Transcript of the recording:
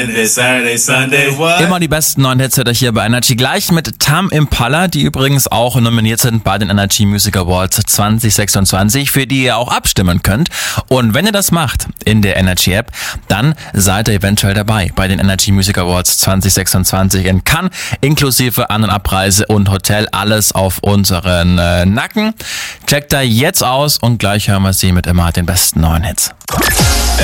Saturday, Sunday, what? Immer die besten neuen Hits hört ihr hier bei Energy. Gleich mit Tame Impala, die übrigens auch nominiert sind bei den Energy Music Awards 2026, für die ihr auch abstimmen könnt. Und wenn ihr das macht in der Energy App, dann seid ihr eventuell dabei bei den Energy Music Awards 2026 in Cannes, inklusive An- und Abreise und Hotel, alles auf unseren Nacken. Checkt da jetzt aus und gleich hören wir sie mit immer den besten neuen Hits.